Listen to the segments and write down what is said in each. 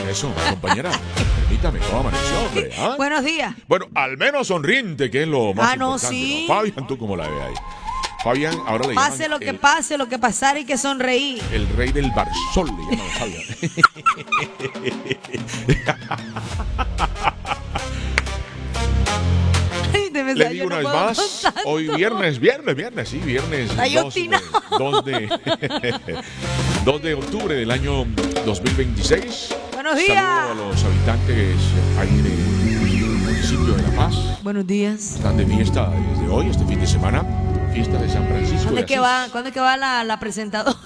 Eso, compañera. Permítame, ¿cómo amaneció, hombre? ¿Ah? Buenos días. Bueno, al menos sonriente, que es lo más importante. Sí. ¿No? Fabián, ¿tú cómo la ves ahí? Fabián, ahora le Pase llaman lo que pase, lo que pasara, hay que sonreír. el rey del Barsol, le llaman a Fabián. Ay, de verdad, Le digo yo una no vez puedo más, con tanto. hoy viernes, sí, viernes Está 2 de octubre del año 2026. Buenos días. Saludo a los habitantes ahí del municipio de La Paz. Buenos días. Están de fiesta desde hoy, este fin de semana. Fiesta de San Francisco ¿Cuándo de es que Asís. va, ¿cuándo es que va la presentadora?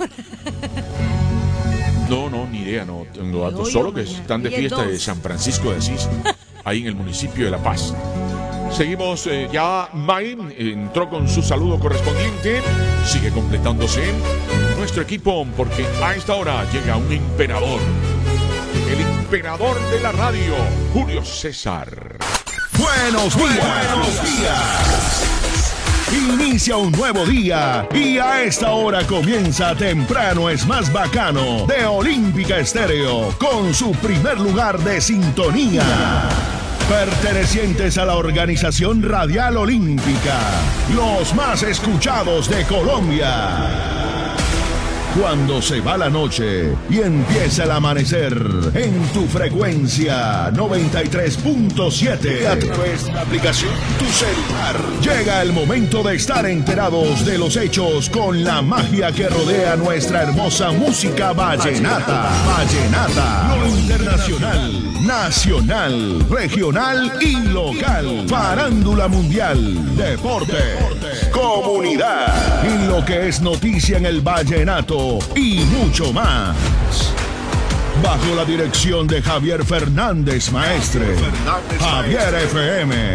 No, ni idea, no tengo datos. Hoy o Solo que mañana. están de Hoy es fiesta de 2. San Francisco de Asís, ahí en el municipio de La Paz. Seguimos, ya May entró con su saludo correspondiente. Sigue completándose nuestro equipo porque a esta hora llega un emperador. El emperador de la radio, Julio César. Buenos días. Inicia un nuevo día y a esta hora comienza Temprano es más bacano de Olímpica Estéreo con su primer lugar de sintonía. Pertenecientes a la organización Radial Olímpica, los más escuchados de Colombia. Cuando se va la noche y empieza el amanecer en tu frecuencia 93.7 a través de la aplicación Tu Celular. Llega el momento de estar enterados de los hechos con la magia que rodea nuestra hermosa música vallenata. Lo internacional, nacional, regional y local. Farándula mundial, deportes, comunidad y lo que es noticia en el vallenato y mucho más. Bajo la dirección de Javier Fernández Maestre. Javier FM.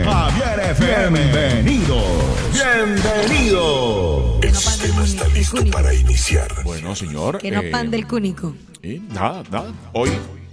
Bienvenido. El sistema está listo para iniciar. Bueno, señor. Que no pan del cúnico. Nada. Hoy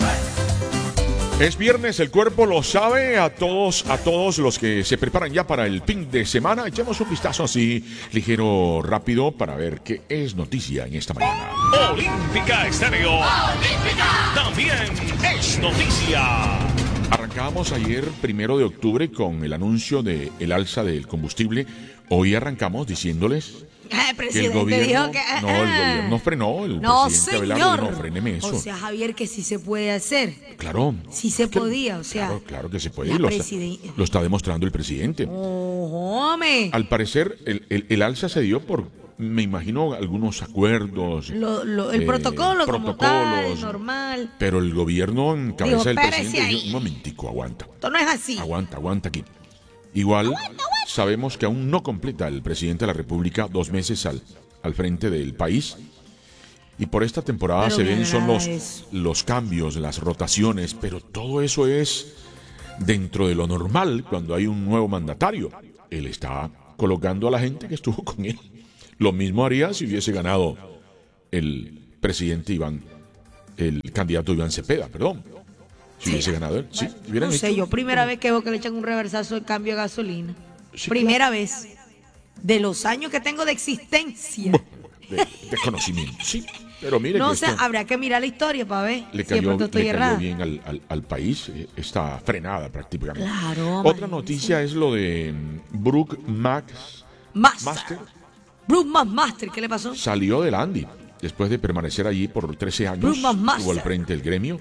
es viernes, el cuerpo lo sabe. A todos los que se preparan ya para el fin de semana, echemos un vistazo así ligero, rápido, para ver qué es noticia en esta mañana. Olímpica Estéreo. También es noticia. Arrancábamos ayer, 1 de octubre, con el anuncio del alza del combustible. Hoy arrancamos diciéndoles El que el presidente gobierno... dijo que... No, el gobierno frenó. El No, presidente Abelardo señor. dijo, no, fréneme eso. O sea, Javier, que sí se puede hacer. Claro. Sí se Es que- podía, o sea... Claro que se puede. la Y lo está demostrando el presidente. ¡Oh, hombre! Al parecer, el alza se dio por, me imagino, algunos acuerdos. El protocolo como tal, protocolos, normal. Pero el gobierno en cabeza Dijo, del "Espérese presidente ahí. dijo, un momentico, aguanta. Esto no es así. Aguanta aquí. Igual, sabemos que aún no completa el presidente de la República 2 meses al frente del país. Y por esta temporada Pero se me ven son agrada eso. los cambios, las rotaciones, pero todo eso es dentro de lo normal cuando hay un nuevo mandatario. Él está colocando a la gente que estuvo con él. Lo mismo haría si hubiese ganado el presidente el candidato Iván Cepeda, perdón. Si hubiese ganado él, sí. hubieran No sé, hecho- yo primera vez que veo que le echan un reversazo de cambio de gasolina. Sí, Primera vez. De los años que tengo de existencia. de conocimiento, sí. Pero mire No que sé, esto habrá que mirar la historia para ver le si de pronto estoy cayó errada. bien al país. Está frenada prácticamente. Claro. Otra imagínense. noticia es lo de Brooke Master. Master. Bruce Master, ¿qué le pasó? Salió del Andy después de permanecer allí por 13 años. Bruce Master. Estuvo al frente del gremio.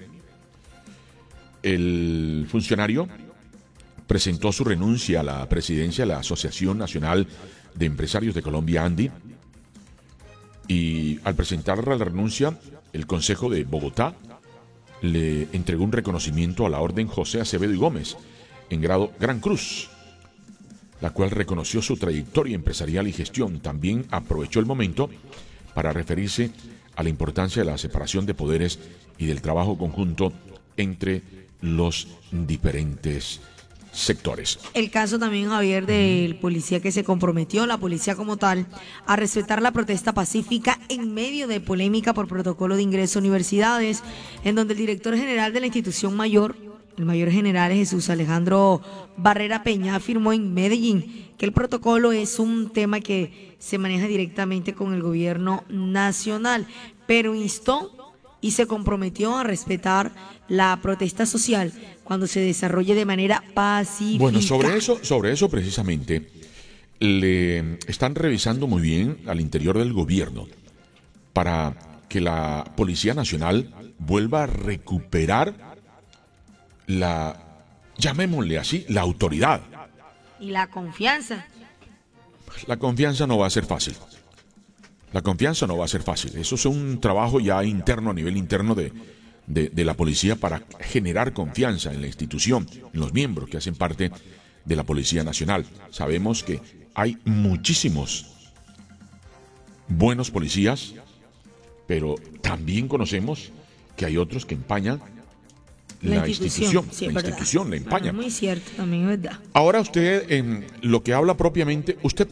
El funcionario presentó su renuncia a la presidencia de la Asociación Nacional de Empresarios de Colombia, ANDI, y al presentar la renuncia, el Consejo de Bogotá le entregó un reconocimiento a la Orden José Acevedo y Gómez en grado Gran Cruz, la cual reconoció su trayectoria empresarial y gestión. También aprovechó el momento para referirse a la importancia de la separación de poderes y del trabajo conjunto entre los diferentes sectores. El caso también, Javier, del policía que se comprometió, la policía como tal, a respetar la protesta pacífica en medio de polémica por protocolo de ingreso a universidades, en donde el director general de la institución mayor, el mayor general Jesús Alejandro Barrera Peña, afirmó en Medellín que el protocolo es un tema que se maneja directamente con el gobierno nacional, pero instó y se comprometió a respetar la protesta social cuando se desarrolle de manera pacífica. Bueno, sobre eso precisamente, le están revisando muy bien al interior del gobierno para que la Policía Nacional vuelva a recuperar llamémosle así, la autoridad. Y la confianza. La confianza no va a ser fácil. La confianza no va a ser fácil. Eso es un trabajo ya interno, a nivel interno de la policía, para generar confianza en la institución, en los miembros que hacen parte de la Policía Nacional. Sabemos que hay muchísimos buenos policías, pero también conocemos que hay otros que empañan la institución. Sí, la institución la empaña. Muy cierto, también es verdad. Ahora usted, en lo que habla propiamente, usted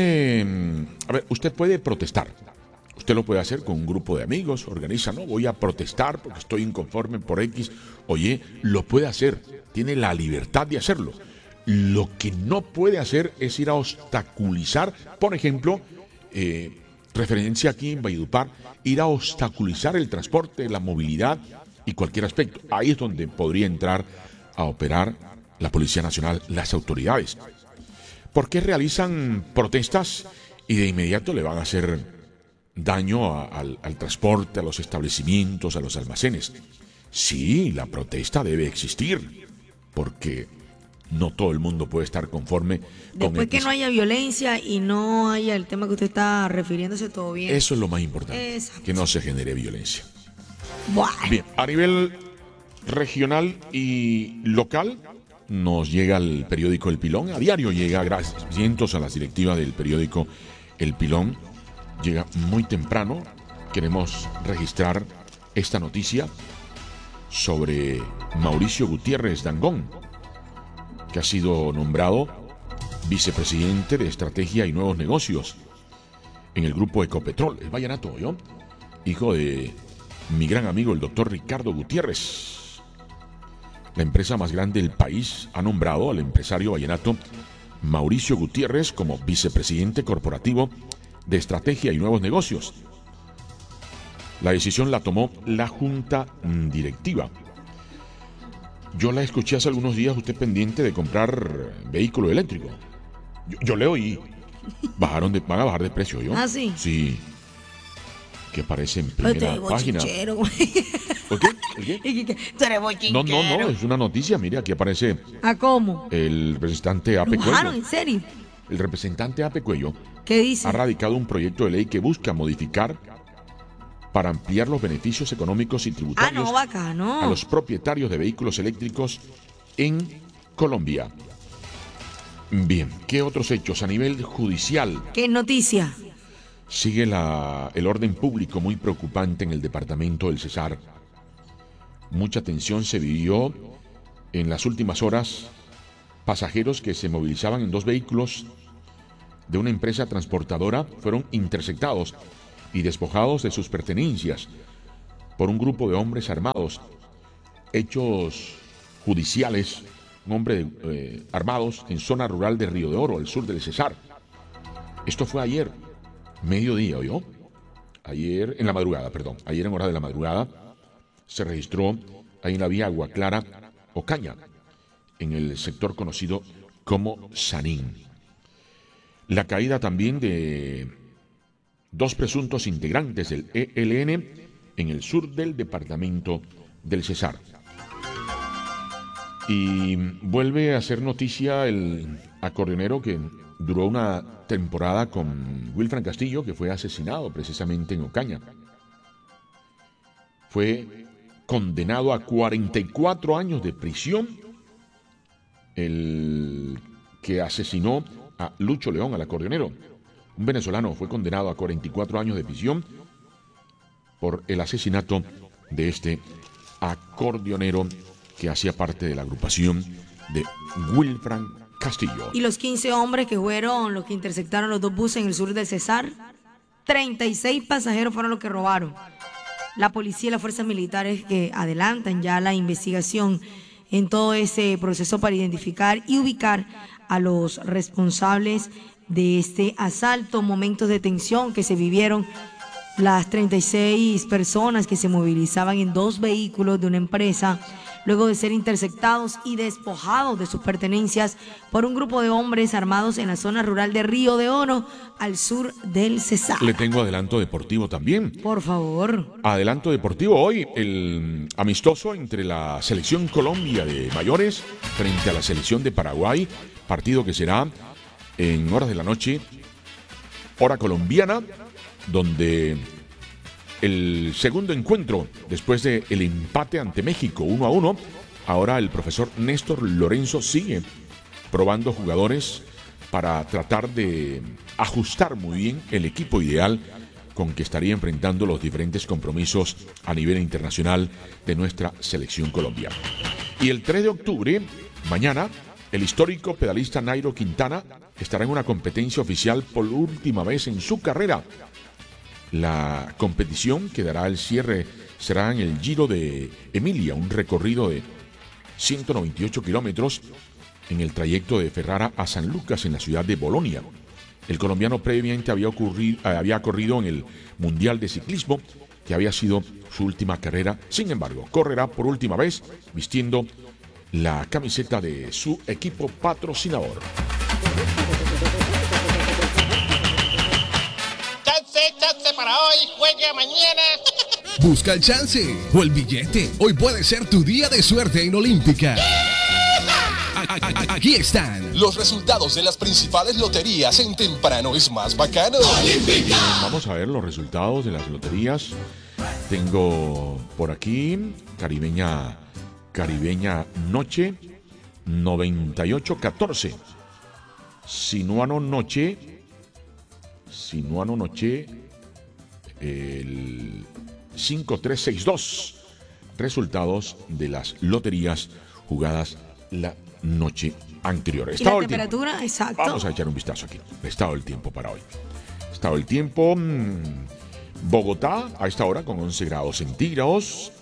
puede protestar. Usted lo puede hacer con un grupo de amigos, organiza, no, voy a protestar porque estoy inconforme por X. Oye, lo puede hacer, tiene la libertad de hacerlo. Lo que no puede hacer es ir a obstaculizar, por ejemplo, referencia aquí en Valledupar, ir a obstaculizar el transporte, la movilidad y cualquier aspecto. Ahí es donde podría entrar a operar la Policía Nacional, las autoridades. ¿Por qué realizan protestas y de inmediato le van a hacer daño al transporte, a los establecimientos, a los almacenes? Sí, la protesta debe existir, porque no todo el mundo puede estar conforme con Después que no haya violencia y no haya el tema que usted está refiriéndose, todo bien. Eso es lo más importante, Exacto. que no se genere violencia. Bueno. Bien, a nivel regional y local nos llega el periódico El Pilón. A diario llega, gracias a las directivas del periódico El Pilón, llega muy temprano. Queremos registrar esta noticia sobre Mauricio Gutiérrez Dangond, que ha sido nombrado vicepresidente de Estrategia y Nuevos Negocios en el grupo Ecopetrol, el vallenato, ¿yo? Hijo de mi gran amigo el doctor Ricardo Gutiérrez. La empresa más grande del país ha nombrado al empresario vallenato Mauricio Gutiérrez como vicepresidente corporativo de Estrategia y Nuevos Negocios. La decisión la tomó la Junta Directiva. Yo la escuché hace algunos días, usted pendiente de comprar vehículo eléctrico. Yo le oí. Van a bajar de precio, ¿yo? ¿Ah, sí? Sí. Que aparece en primera página. ¿Por qué? ¿El qué? Tú eres bochinchero. No, es una noticia. Mire, aquí aparece ¿A cómo? el representante Ape ¿Lo bajaron, Cuello. en serio? El representante Ape Cuello ¿Qué dice? ha radicado un proyecto de ley que busca modificar para ampliar los beneficios económicos y tributarios no, bacano. a los propietarios de vehículos eléctricos en Colombia. Bien, ¿qué otros hechos a nivel judicial? ¿Qué noticia? Sigue el orden público muy preocupante en el departamento del Cesar. Mucha tensión se vivió en las últimas horas. Pasajeros que se movilizaban en dos vehículos de una empresa transportadora fueron interceptados y despojados de sus pertenencias por un grupo de hombres armados. Hechos judiciales, un hombre armados en zona rural de Río de Oro, al sur del Cesar. Esto fue ayer, mediodía, ¿oyó? Ayer en hora de la madrugada, se registró ahí en la vía Agua Clara, Ocaña, en el sector conocido como Sanín. La caída también de dos presuntos integrantes del ELN en el sur del departamento del Cesar. Y vuelve a hacer noticia el acordeonero que duró una temporada con Wilfran Castillo, que fue asesinado precisamente en Ocaña. Fue condenado a 44 años de prisión el que asesinó a Lucho León, al acordeonero. Un venezolano fue condenado a 44 años de prisión por el asesinato de este acordeonero que hacía parte de la agrupación de Wilfran Castillo. Y los 15 hombres que fueron los que interceptaron los dos buses en el sur del Cesar, 36 pasajeros fueron los que robaron. La policía y las fuerzas militares que adelantan ya la investigación en todo ese proceso para identificar y ubicar a los responsables de este asalto, momentos de tensión que se vivieron Las 36 personas que se movilizaban en 2 vehículos de una empresa, luego de ser interceptados y despojados de sus pertenencias por un grupo de hombres armados en la zona rural de Río de Oro, al sur del Cesar. Le tengo adelanto deportivo también. Por favor. Adelanto deportivo hoy, el amistoso entre la Selección Colombia de mayores frente a la Selección de Paraguay, partido que será en horas de la noche, hora colombiana, donde el segundo encuentro, después del empate ante México 1-1, ahora el profesor Néstor Lorenzo sigue probando jugadores para tratar de ajustar muy bien el equipo ideal con que estaría enfrentando los diferentes compromisos a nivel internacional de nuestra selección colombiana. Y el 3 de octubre, mañana, el histórico pedalista Nairo Quintana estará en una competencia oficial por última vez en su carrera. La competición que dará el cierre será en el Giro de Emilia, un recorrido de 198 kilómetros en el trayecto de Ferrara a San Lucas en la ciudad de Bolonia. El colombiano previamente había corrido en el Mundial de Ciclismo, que había sido su última carrera. Sin embargo, correrá por última vez vistiendo la camiseta de su equipo patrocinador. Chance para hoy, juegue mañana. Busca el chance o el billete. Hoy puede ser tu día de suerte en Olímpica. Aquí están los resultados de las principales loterías en Temprano es Más Bacano. ¡Olímpica! Vamos a ver los resultados de las loterías. Tengo por aquí Caribeña Noche 9814. Sinuano Noche el 5362. Resultados de las loterías jugadas la noche anterior. ¿Y la temperatura? Exacto. Vamos a echar un vistazo aquí. Estado del tiempo para hoy. Estado del tiempo. Bogotá a esta hora con 11 grados centígrados.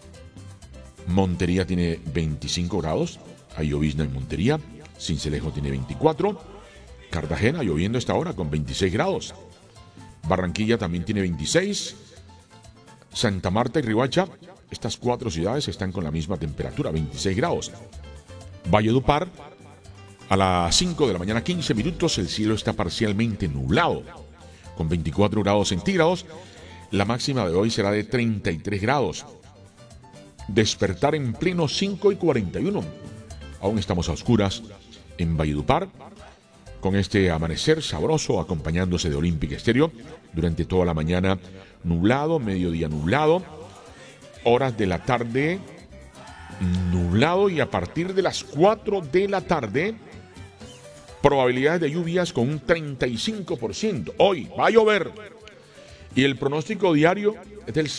Montería tiene 25 grados. Hay llovizna en Montería. Sincelejo tiene 24. Cartagena lloviendo a esta hora con 26 grados. Barranquilla también tiene 26. Santa Marta y Riohacha, estas 4 ciudades están con la misma temperatura, 26 grados. Valledupar, a las 5 de la mañana, 15 minutos, el cielo está parcialmente nublado, con 24 grados centígrados. La máxima de hoy será de 33 grados. Despertar en pleno 5:41. Aún estamos a oscuras en Valledupar, con este amanecer sabroso acompañándose de Olímpica Estéreo durante toda la mañana nublado, mediodía nublado, horas de la tarde nublado y a partir de las 4 de la tarde probabilidades de lluvias con un 35%. Hoy va a llover y el pronóstico diario es del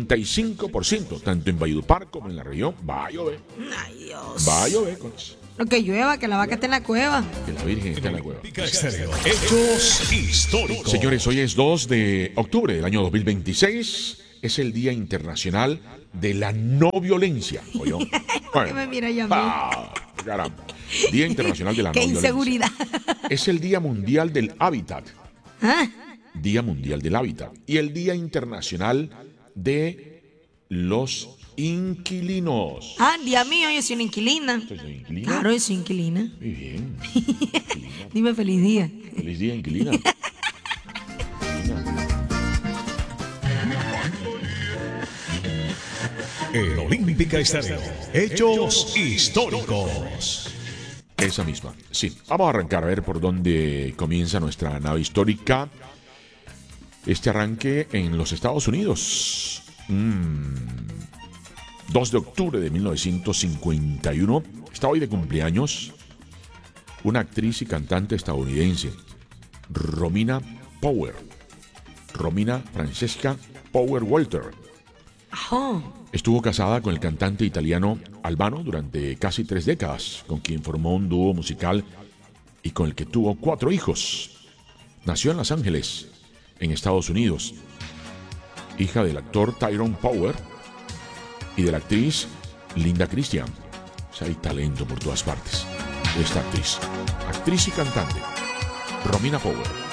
75%, tanto en Valledupar como en la región. Va a llover. Ay, Dios. Va a llover con eso. Lo que llueva, que la vaca esté en la cueva. Que la Virgen esté en la cueva. Hechos históricos. Señores, hoy es 2 de octubre del año 2026. Es el Día Internacional de la No Violencia. Bueno, ¿qué me mira ya a mí? Caramba. Día Internacional de la No Qué Violencia. inseguridad. Es el Día Mundial del Hábitat. ¿Ah? Día Mundial del Hábitat. Y el Día Internacional de los Inquilinos. Ah, día mío, yo soy una inquilina. ¿Usted es inquilina? Claro, yo soy inquilina. Muy bien. Dime feliz día. Feliz día, inquilina. En Olímpica Estéreo. Hechos históricos. Esa misma, sí. Vamos a arrancar a ver por dónde comienza nuestra nave histórica. Este arranque en los Estados Unidos. 2 de octubre de 1951. Está hoy de cumpleaños una actriz y cantante estadounidense, Romina Power. Romina Francesca Power Walter. Oh. Estuvo casada con el cantante italiano Albano durante casi 3 décadas, con quien formó un dúo musical y con el que tuvo 4 hijos. Nació en Los Ángeles, en Estados Unidos, hija del actor Tyrone Power y de la actriz Linda Christian. O sea, hay talento por todas partes de esta actriz y cantante, Romina Power.